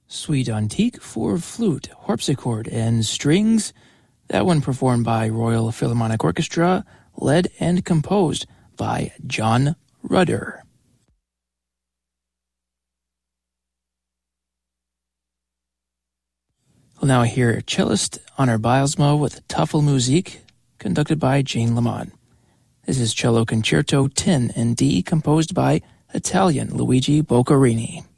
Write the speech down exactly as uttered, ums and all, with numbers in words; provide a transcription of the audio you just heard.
Suite Antique for flute, harpsichord, and strings. That one performed by Royal Philharmonic Orchestra, led and composed by John Rudder. We'll now hear cellist Honor Bylsma with Tafelmusik, conducted by Jane Lamont. This is Cello Concerto ten in D, composed by Italian Luigi Boccherini.